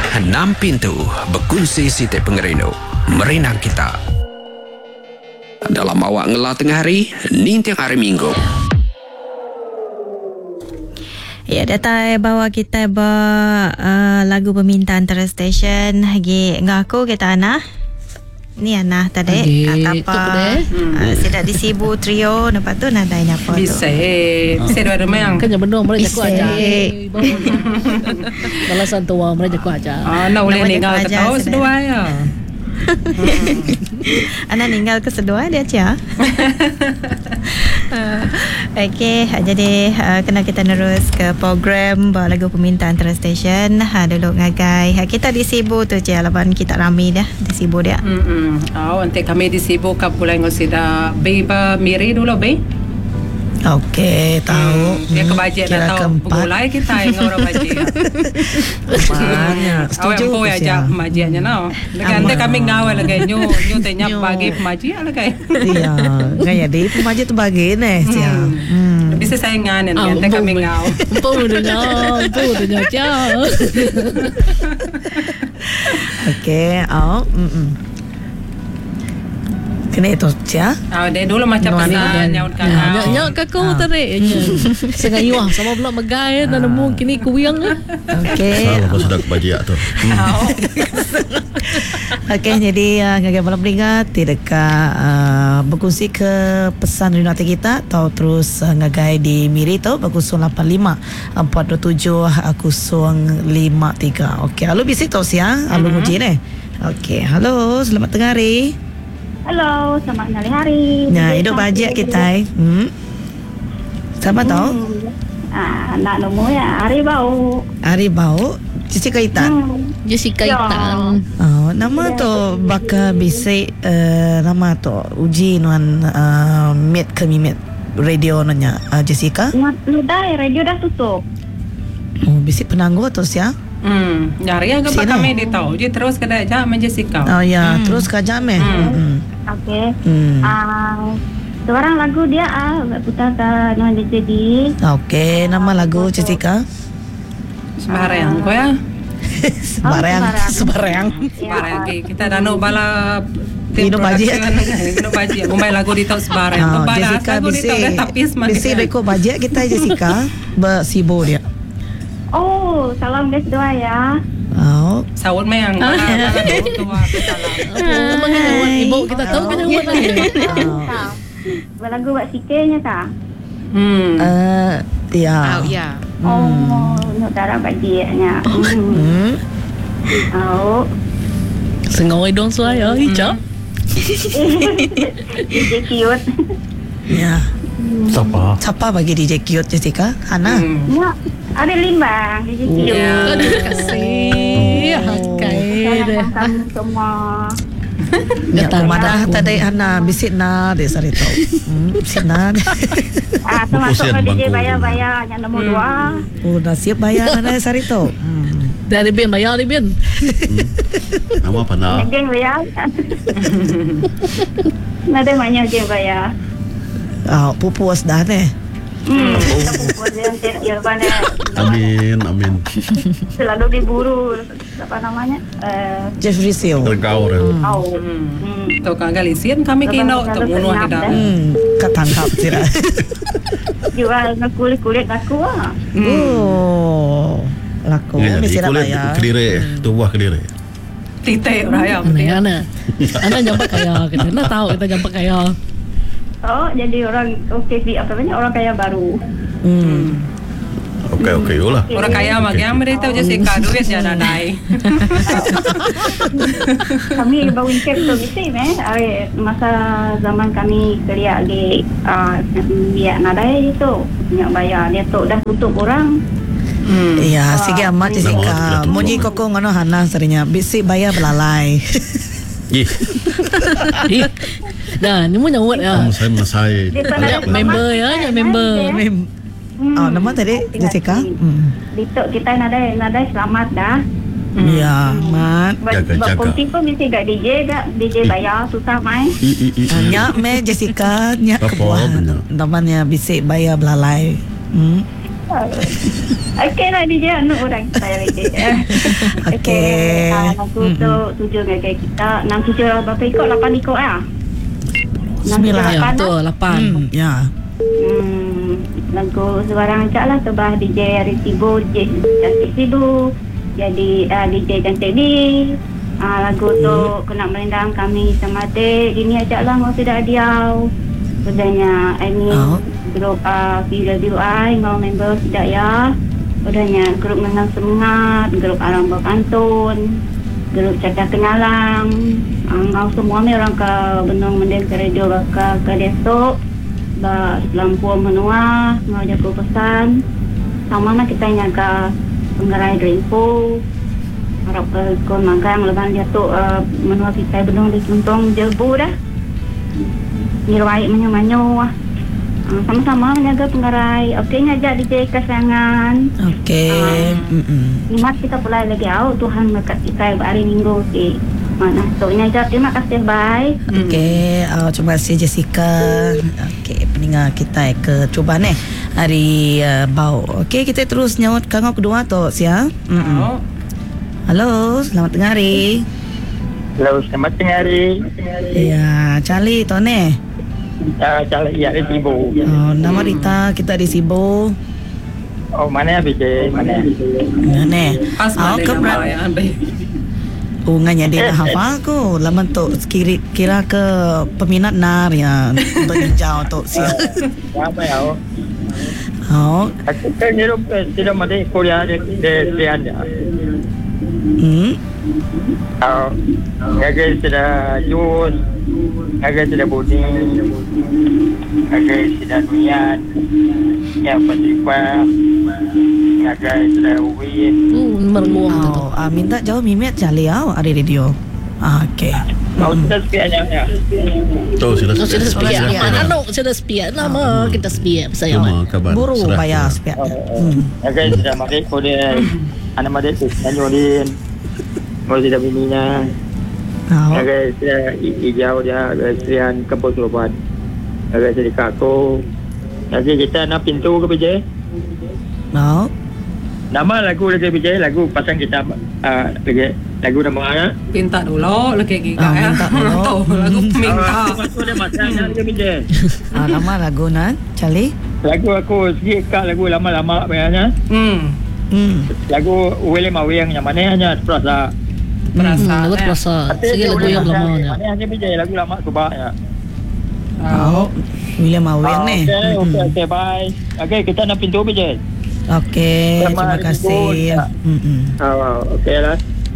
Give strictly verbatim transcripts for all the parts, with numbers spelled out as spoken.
enam pintu berkongsi setiap pengerino merenang kita. Dalam awak ngelah tengah hari, ni tiang hari minggu. Ya, data bawa kita bawa uh, lagu permintaan antara stesen. Lagi ngaku kita Ana. Ni Ana tadi okay. apa uh, sedap disibu trio lepas tu nadanya apa tu bisa bisa dua remang kan yang benar mereka jago aja balasan tua mereka jago aja ah nak boleh ninggal ke tahu sedua ya Ana ninggal ke sedua dia cia uh, okey jadi uh, kena kita terus ke program bawa lagu permintaan antara stesen ha, dulu ngagai ha, kita disibu tu cia laban kita ramai dah disibu dia hmm oh nanti kami disibu ke pulang ngosida beba miri dulu be okey tahu hmm, dia kebajian dah tahu pegulai kita yang orang bajian banyak setuju oh yang aja pemajiannya no nanti kami ngawal lagi nyu nyu tanya bagi pemajian lagi iya ngaya deh pemajian tu bagi nih cia bisa saingan nanti kami ngaw pun dunia pun dunia cia okey oh mm kena itu cia ah dia dulu macam pesan nyaut kan nyak nyak kakak tarik sengai wah sama pula megai dan nemu kini kuwiang okey salah pas sudah kebajiak tu okey jadi ngagai malam peringat tidak uh, berkongsi ke pesan rindu hati kita atau terus uh, ngagai di Miri tu berkongsi lapan lima empat dua tujuh kosong lima tiga. okey halo bisik tu sia halo muji ni okey halo selamat tengah hari. Hello, selamat tengah hari. Nah, hidup bajiak kita. Hmm. Siapa hmm. tahu? Ah, nak nombor ya, Ari Bau. Ari Bau, Jessica Itan. Hmm. Jessica Itan. Oh, nama ya. Tu bakal bisik uh, nama tu uji nuan uh, meet kami meet radio nanya uh, Jessica. Sudah, radio dah tutup. Oh, bisik penangguh tu sia. Hmm, nyari yang kepada kami ditahu. Jadi terus kada aja Jessica. Oh ya, hmm. terus ke jam eh. Hmm. Hmm. Okey. Hmm. Ah, seorang lagu dia ah putar ke Nuan jadi. Okey, nama lagu Jessica. Sembarang kau ya. Sembarang, sembarang. Sembarang. Kita dah nak bala Hino bajiak Hino bajiak Umay lagu dito sembarang. Oh, Jessica bisi bisi reko bajiak kita Jessica bersibo dia. Oh, salam guys doa ya. Oh, sawut mayang. Ah, tua salam. Oh, mengenai ibu kita tahu kan buat lagi. Lagu buat sikenya ta? Hmm. Eh, ya. Oh, ya. Oh, nak darah bajiaknya. Hmm. Oh. Sengoi dong suaya hijau. D J cute. Ya. Siapa? Siapa bagi D J cute Jessica? Hana. Ya. Ada lima D J cute. Ya, terima kasih. Hakai deh. Kami semua. Ya, madah tadi Hana bisik na de sarito. Hmm, bisik na. Ah, termasuk ke D J bayar-bayar yang nombor dua. Oh, dah siap bayar na sarito. Hmm. Dari bin bayar di bin. Nama apa nak? Geng bayar. Nada banyak geng bayar. Ah, pupuas dah ne. Hmm. Pupuas yang ya mana? Amin, amin. Selalu diburu apa namanya? Eh, Jeffrey Seo. Tergaur. oh. Hmm. Tahu kan galisian kami kena temuno kita. Hmm, ketangkap tidak. Jual kulit-kulit aku ah. Oh. Laku mesti dah bayar. Kediri, tu buah kediri. Titik raya. Ana, ana jampak kaya kita. Nak tahu kita jampak kaya. Oh, jadi orang okey apa namanya? Orang kaya baru. Hmm. Okey, okey lah. Orang kaya mah yang mereka Jessica duit jangan naik. Kami bawa incap tu mesti eh. Masa zaman kami kerja di ah biak nadai itu. Nyak bayar dia tu dah tutup orang. Hmm. Ya, sige amat Jessica. Munyi koko ngono Hana serinya bisik bayar belalai. Ih. Ih. Dah, ni mu nyawat ya. Kamu saya masai. Ya, member ya, ya member. Mem- oh, nama tadi Jessica. Hmm. Ditok kita nadai nadai selamat dah. Ya, mat. Jaga-jaga. Konti pun mesti gak D J gak D J bayar susah main. Nyak me Jessica nyak Apa kebuah. benar? Namanya bisik bayar belalai. Hmm. Okey lah D J anu orang saya lagi. Okey. Ah, lagu tu tujuh ngagai kita. Enam tujuh berapa ikut? Lapan ikut ah. Sembilan. Ya, betul. Lapan. Hmm, ya. Hmm, lagu sebarang ajak lah sebab D J Ari Sibu, D J Cantik Sibu, jadi uh, D J Cantik B. Uh, lagu tu kena merendam kami sama adik. Ini ajak lah mau tidak diau. Udahnya ini Oh. grup uh, P W I mau member tidak ya. Udahnya grup Menang Semangat, grup Alam Berpantun, grup Cakap Kenalang. Uh, mau semua ni orang ke Benung Mendeng ke radio ke ke desok. Ba lampu menua mau jago pesan sama nak kita nyaga penggerai Dreampo harap ke kon magang leban jatuh uh, menua kita Benung di Tuntong Jebu dah nirwai menyo-menyo uh, sama-sama menjaga penggerai. Okey ngajak D J kesayangan. Okey. Hmm. Nikmat kita pulai lagi au Tuhan berkat kita hari Minggu di mana so ngajak. Terima kasih bye. Okey, uh, terima kasih Jessica. Okey, pendengar kita ke cuba ni hari uh, bau. Okey, kita terus nyaut kangau kedua tu sia. Mm-mm. Oh. Halo, selamat tengah hari. Hello, selamat tengah hari. Ya, Charlie tu ni. Uh, Calak iya di Sibu. Oh, nama Rita, kita di Sibu. Oh, mana B J? Mana? Nah, ni. Pas Oh, mana ke nama berat. yang ambil. Hubungannya dia dah hafal aku. Lama tu kira, kira ke peminat nar yang untuk hijau tu sia. Apa ya? Oh, Aku kan hidup tidak mati Korea di di anda. hmm. Oh, agak sudah jus, agak sudah budi, agak sudah niat, yang penting agak sudah win. Hmm, merluang tu. Oh, ah, minta jauh mimet Charlie ah, ada radio. Ah, okey. Mau sudah sepianya ya. Tu sila Oh, sudah sepiak. sila- Ya, ano, sudah sepiak. Nama kita sepiak. Saya. Cuma kabar. Buru serah. bayar sepiak. Hmm. Agak sudah mati Korea. Anak mati tu nanyolin. Mau sudah bininya. Oh. Agak sudah hijau dia, agak serian kampus Lobat. Agak jadi kaku. Nanti kita nak pintu ke B J? Oh. Nama lagu lagi B J, lagu pasang kita uh, lagi lagu nama mana? Pinta dulu lagi giga Ah, ya. minta dulu. Tahu lagu minta. Aku ada masanya lagi B J. Ah, nama lagu nan Charlie. Lagu aku sikit kak lagu lama-lama bayarnya. Hmm. Hmm. Lagu William Awiang yang mana hanya perasa. Perasa. Hmm, lagu ya. perasa. Sige lagu yang lama ni. Mana hanya B J lagu lama kubah ya. Oh. William Aweng ni. Okey, okey, okey, bye. Okey, kita nak pintu B J. Okey, Selamat terima hari kasih. Ibu. Hmm. Oh, okey lah.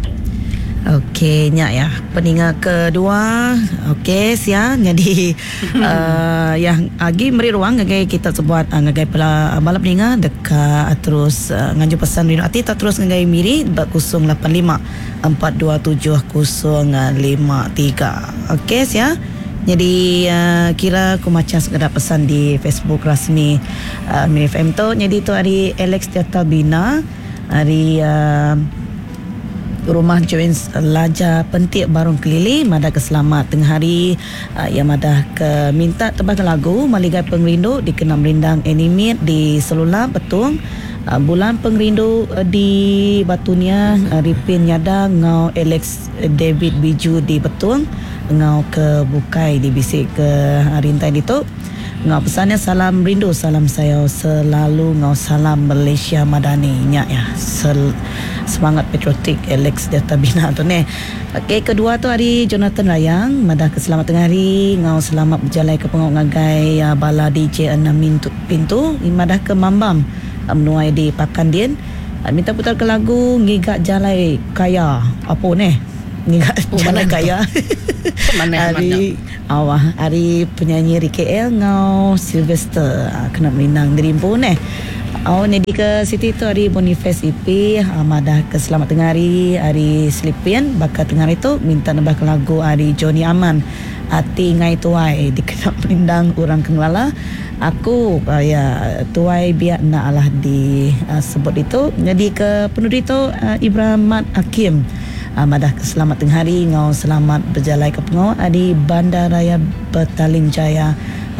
Okey, nyak ya. Pendengar kedua. Okey, sia. Jadi uh, yang agi meri ruang ngagai kita sebuat uh, ngagai pela balap pendengar dekat terus uh, nganju pesan Rino Ati tak terus ngagai miri kosong lapan lima empat dua tujuh kosong lima tiga. Okey, sia. Jadi uh, kira aku macam sekedar pesan di Facebook rasmi uh, Miri F M tu. Jadi tu hari Alex Tiata Bina, hari uh, Rumah Join Laja Pentik Barung Kelili Madah keselamat tengah hari uh, yang madah ke minta tebak lagu Maligai Pengrindu dikenam rindang animate di Selula Betung uh, Bulan Pengrindu uh, di Batunia uh, Ripin Nyada ngau Alex David Biju di Betung ngau ke Bukai di Bisik ke Rintai di tu ngau pesannya salam rindu salam saya selalu ngau salam Malaysia Madani nyak ya Sel, semangat patriotik Alex Data Bina tu ni. Okey, kedua tu hari Jonathan Rayang madah ke selamat tengah hari ngau selamat berjalan ke pengok ngagai uh, bala D J enam pintu, pintu madah ke Mambam uh, menuai di Pakandien uh, minta putar ke lagu Ngigak Jalai Kaya apa ni Ngigak Oh, Jalai mana Kaya Mana hari awah hari penyanyi Ricky L ngau Sylvester uh, kena menang Dreampo ni. Oh ni di ke Siti tu hari Boniface I P Amadah ke selamat tengah hari hari Selipian bakal tengah hari tu minta nambah ke lagu hari Johnny Aman Hati Ngai Tuai dikenal penindang orang Kengelala aku uh, ya Tuai biar nak alah di uh, sebut itu. Jadi ke penulis tu uh, Ibrahim Mat Hakim Amadah ke selamat tengah hari ngau selamat berjalan ke pengau di Bandaraya Betaling Jaya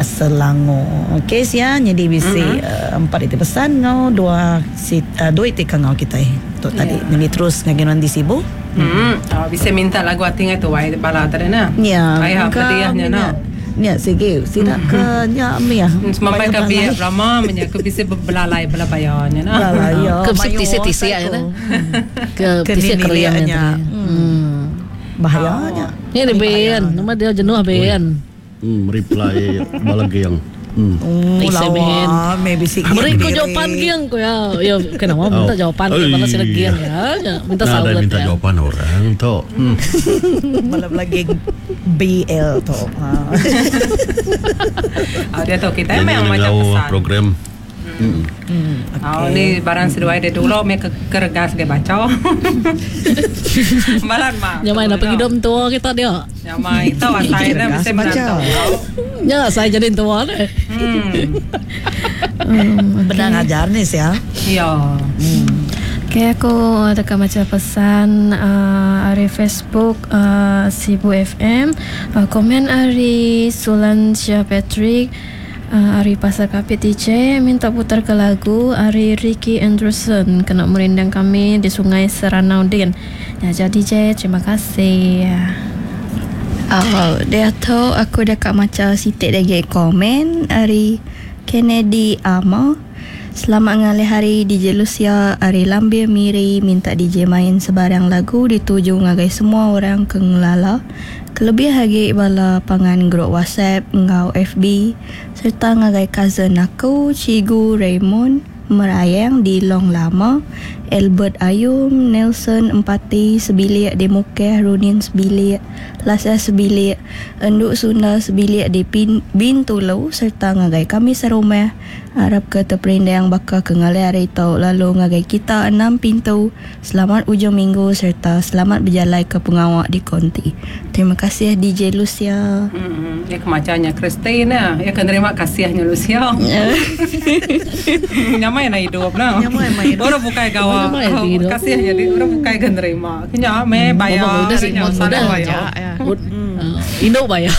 Selangor. Okey sia jadi bisi mm-hmm. uh, empat itu pesan ngau dua si uh, dua itu kangau kita eh. Tu tadi ini terus ngaginan di Sibu. Hmm. Oh, bisa minta lagu ating itu wai bala tadi na. Ya. Ayah pedihnya na. Ya sige sila ke nya mi ah. Sampai ke biar lama menya ke bisa belalai belabayanya na. Belalai. Ke tisi-tisi ya na. Ke tisi keriannya. Hmm. Bahayanya. Ini Ben, nama dia jenuh Ben. Hmm, reply balagi yang. Hmm. Oh, Isamin. lawa, maybe si Beri ko jawapan giang ko ya. Ya kenapa minta jawapan Oh, kepala sila iya. giang ya. Ya, minta Nah, ada saulat minta ya. jawaban orang tu. Hmm. malam lagi B L tu. Oh, dia tahu kita Jadi memang macam nagaw pesan. program. Hmm. Oh, ni barang sedua dia dulu me ke kergas ke baca. Malan mah. Ya main apa hidup tua kita dia. Ya mai tahu asai dah bisa baca. Ya saya jadi tua deh. Hmm. Benar ngajar ni ya. Ya. Okay, aku ada macam pesan uh, dari Facebook uh, Sibu F M, uh, komen dari Sulansya Patrick, uh, dari Pasar Kapi T J, minta putar ke lagu dari Ricky Anderson, kena merindang kami di Sungai Seranaudin. Ya, jadi D J, terima kasih. Oh, dia tahu aku dekat macam sitik lagi komen dari Kennedy Amo. Selamat ngalih hari D J Lucia Ari Lambir Miri minta D J main sebarang lagu dituju ngagai semua orang ke ngelala. Kelebih lagi bala pangan grup WhatsApp ngau F B serta ngagai cousin aku Cigu Raymond Merayang di Long Lama, Albert Ayum, Nelson Empati sebilik di Mukeh, Runin sebilik, Lasa sebilik, Enduk Sunda sebilik di Bin, Bintulu serta ngagai kami serumah. Harap ke terperindah yang bakal ke ngalai hari tau lalu ngagai kita enam pintu. Selamat ujung minggu serta selamat berjalan ke pengawak di Konti. Terima kasih D J Lucia. Hmm. Ya kemacanya Christina, ya kan terima kasihnya Lucia. Nyamai na hidup na. Nyamai na hidup. Orang bukai gawa. Nyamai na hidup. Kasihnya di orang bukai kan terima. Kenya me bayar. Udah sih mau salah ya. bayar. Indo bayar.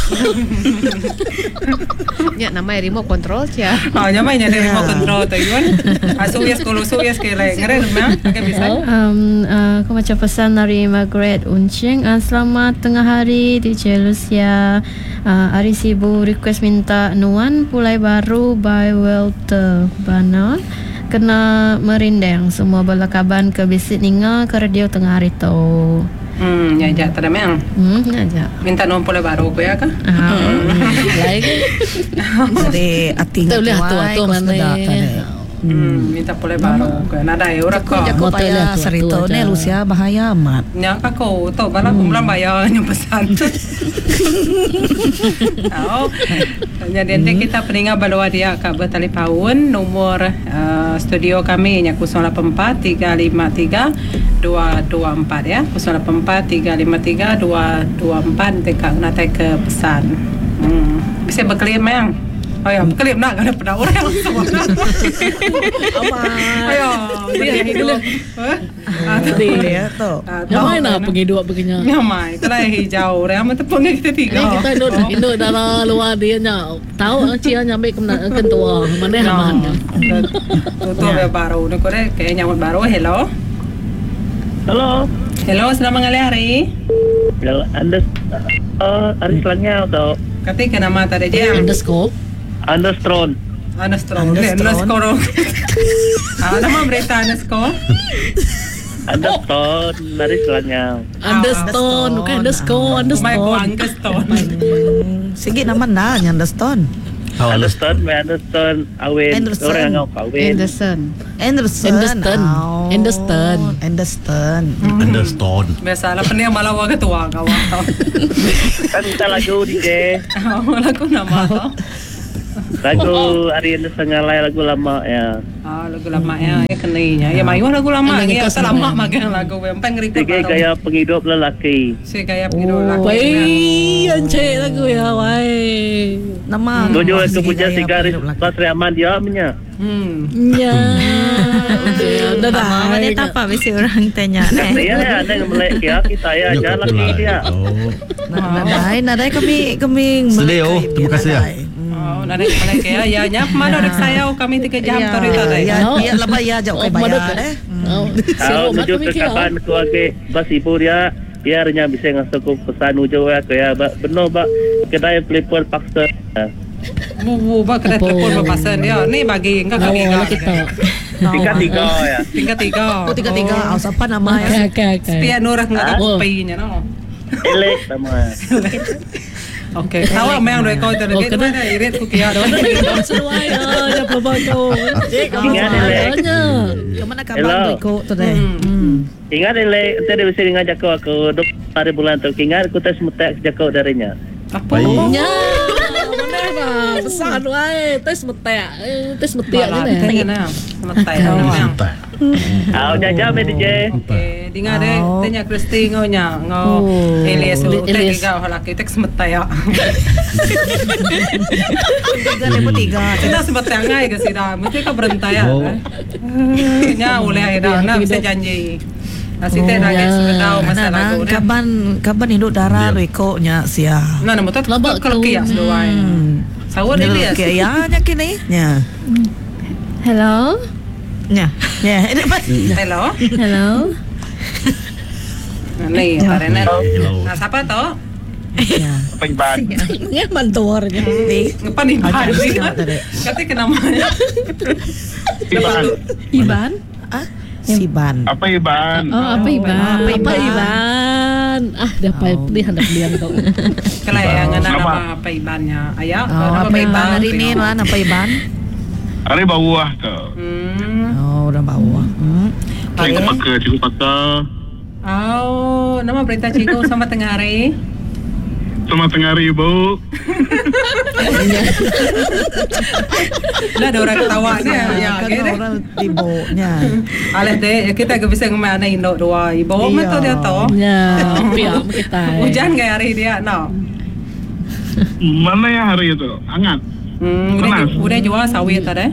Ya namanya remote control cia. Ah, nyamai nya dari remote control tu kan. Asu yes kalau su yes ke lai. Ngere na, pakai bisa. Um, uh, aku macam pesan dari Margaret Uncing, uh, selamat tengah hari D J Lucia. uh, Ari Sibu request minta Nuan Pulai Baru by Walter Banon, kena merindang semua belakaban ke bisit ninga ke radio tengah hari tu. Hmm, ya ja tada memang. Hmm, aja. Minta nombor pula baru ko ya kan? Lagi. Jadi ating Tu lihat tu tu mana. Hmm, minta pula baru ko. Nada ya ora ko. Jago Motel payah tu, serito tu ni aja. Lucia bahaya amat. Nya ka ko to bala ko mlang bayar yung pesan tu. Oh. Jadi nanti kita peningat balua dia ka bertelefon nomor uh, studio kami nya kosong lapan empat tiga lima tiga dua dua empat ya. kosong lapan empat tiga lima tiga dua dua empat dekat nanti ke pesan. Hmm. Bisa berkelim yang. Oh ya, berkelim nak ada pada orang semua. Ayo, dia hidup. Ah, Dia tu. Nyamai nak pergi dua begini. Nyamai, kalau hijau, orang mesti pengen kita tiga. Ni kita Indo Indo dalam luar dia nya. Tahu cia nyamai kena kentua. Mana haman. Tutup ya baru. Ni kore kayak nyamut baru. Hello. Halo. Hello, selamat mengalih hari. Anda uh, hari selangnya atau Ketika nama tadi je. Underscore. Understone. Understone. Underscore. Ah, nama berita underscore. Understone dari selangnya. Understone, bukan underscore, May ko underscore. understone. Sige naman na, understand. How Understone, may understand awin. Anderson. Orang yang kawin. Anderson. Anderson. Understand. Oh. Understand. Understand. Understand. Biasalah pening malawa ketua kawan tau. Kan kita lagu D J. Oh, lagu nama tau. Lagu hari ini sengalai lagu lama ya. Ah, lagu lama ya, ya kenainya. Ya mayu lagu lama ya, lama magang lagu yang pengen record. Tiga gaya penghidup lelaki. Si gaya penghidup lelaki. Wai, ancik lagu ya, wai. Nama. Tujuh nama itu sige punya gaya tiga hari penghidup lelaki. Basri Aman dia punya. Hmm. Ya. Dah dah. Mana tak apa mesti orang tanya. Saya ya ada yang melek ya kita ya aja laki dia. Oh. Nadai, nadai kami kami Sedih, oh. melek Terima kasih, ya. nadai. Hmm. Oh, nak kepala kaya ya nyap mana dak sayau kami tiga jam tadi tadi. Ya, ya lepas ya jauh ke bayar eh. Seru mak Menuju kami ke kira. kapan ku ake bas ibu dia biarnya bisa ngasih ku pesan ujo ya kaya benar ba kedai telepon paksa. Bu ba kena telepon berpasan dia. Ni bagi engkau kaki Awal kau. kita. Tingkat tiga ya. Tingkat tiga. Oh, tiga tiga. Oh, siapa nama ya? Okay, okay, okay. Spian orang ngak kopinya no. Elek sama. Okey. Awak memang rekod tadi. Oh, Kita kena. ada irit ku kia dah. Seruai ya pelbagai tu. Ingat elek. Kemana Hello. kabar Riko tu deh? Hmm. Ingat elek tadi bisa dengan jako aku duk hari bulan tu ingat aku tes mutak jako darinya. Apa? Ya. Mana dah pesan wae tes metek. Eh, Tes metek ni Malah, ni. tanya nak. Seletai dah. Entah. Au jaja me D J. Okey, dengar deh. Tanya Kristi ngau nya ngau Oh, Elias tu. Elias. Tiga orang lelaki tek semetai ya. Tiga lepas tiga. Kita semetai ngai ke sida. Mesti kau berentai ya. Oh. Nya boleh dah. Nak bisa janji. Nasi teh Oh, dah ya. sudah tahu masa Nah, lagu dah. kaban kaban hidup darah Riko nya sia. Nah, nama tu Labak kalau tu. kias doai. Sawur Elias. Kayak ya nya kini. Nya. Hello. Nya. Nya. Ini apa? Hello. Hello. Ni, Tarena. Hello. Nah, siapa tu? Ya. Pengban. Ni mantuarnya. Ngepan ni Ajar bahan sikit kan? tadi. Kata ke namanya. Iban. Iban. Ah, Siban. Apa Iban? Oh, apa Iban? Apa Iban? Iban? Ah, dah apa Oh. ni hendak belian kau. Kelayangan Nama. nama apa ibannya? Ayah, Oh, nama apa Iban hari ni Iban. mana apa Iban? Hari bawah tu. Hmm. Oh, udah bawa. Hmm. Cikgu pakai, cikgu pakai. Oh, nama berita cikgu sama tengah hari. Sama tengah hari bu. Dah ada orang ketawa ni. Ya, Kan okay, deh. orang ibunya. Alah deh, kita ke bisa ngemana Indo dua ibu. Mana tu dia tu? Ya, pihak kita. Hujan kayak hari dia, no. Mana ya hari itu? Hangat. Hmm, udah, udah jual sawit tadi.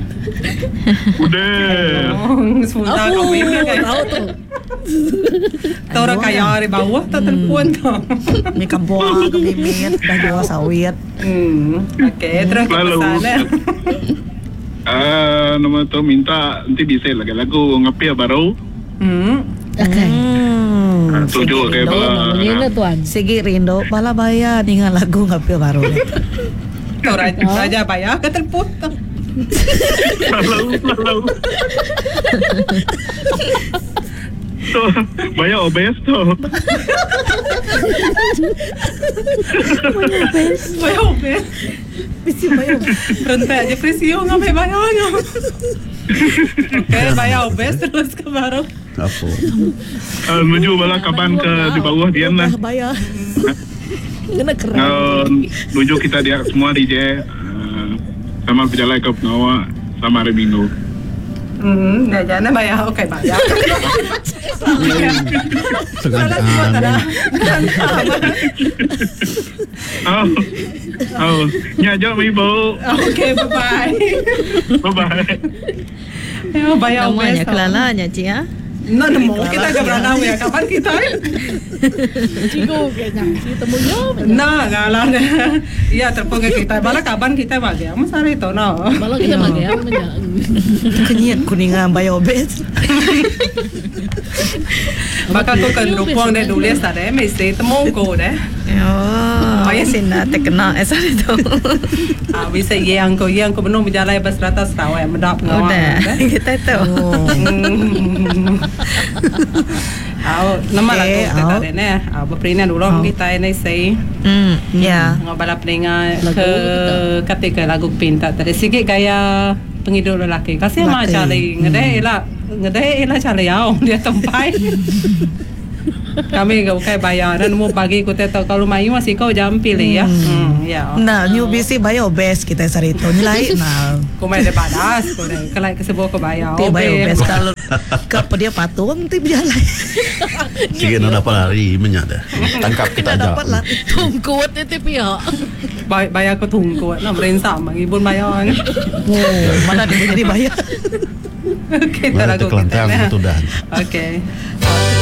Udah. Oh, sebentar kau bimbing kayak tahu tu. Tahu orang kaya hari bawah tu telepon tu. Ni kabuah kemimit dah jual sawit. Hmm, okey, terus ke Lalu. pesan eh. Ah, nama tu minta nanti bisa lagi lagu ngapi baru. Hmm. Okay. Hmm. Tujuh ke bala. Namanya tuan. Segi rindu bala baya dengan lagu ngapil baru. Kau raja, raja bayar ke telepon tu. Lalu, lalu. Tu, bayar obes tu. Bayar obes. Mesti bayar. Berhenti aja presio ngapain bayarnya. Okey, bayar obes terus ke baru. Apa? Uh, menuju bala kapan ke di bawah dia lah. Dah bayar. Kena keren. Uh, menuju kita dia semua D J uh, sama berjalan ke Penawa sama hari Minggu. Hmm, dah jangan bayar. Okey, bayar. Sengaja. Oh, oh, nyajak ibu. Okey, bye bye. Bye bye. Ya, bayar obes. Namanya kelalanya Cik ya. No, no, kita ke beranau ya. Kapan kita? Cikgu kayaknya. Si temunya. Nah, ngalah deh. Iya, telepon ke kita. Bala kapan kita bagi? Mas hari itu, no. Malah kita magi apa punya. Kenyit kuningan bayar obes. Maka aku kan lupang deh tulis tadi. Mesti temu ko deh. Oh, ayah sina terkena esar itu. Ah, bisa yang ko, yang ko benar berjalan bas ratas tahu ya, mendap ngawang. Udah, kita tahu. Aw, nama Okay, lagu kita aw. tadi ni. Aw, berperina dulu kita ini say. Hmm, ya. Ngabalap dengan Lagu ke kita. ketika lagu pinta tadi sikit gaya penghidup lelaki. Kasih mah Lelaki. cari ngedeh lah, ngedeh lah cari yau dia tempat. Kami kau kai bayaran mau bagi ku tahu kalau mai masih kau jam pilih ya. Hmm, ya. Nah, new B C bayar obes kita sari itu. Nilai nah. Kau main de padas, kau deh. Kalau ke sebuah kau bayar. Ti bayar obes kalau ke dia patung ti berjalan. Sikit nak dapat lari menyada. Tangkap kita aja. Dapat lah. Tungkuat itu pihak. Bay- bayar kau tunggu. Nak berinsam bagi pun bayar. Oh, mana dia jadi bayar. Kita Mana lagu kita. terkelantang itu dah. Okay.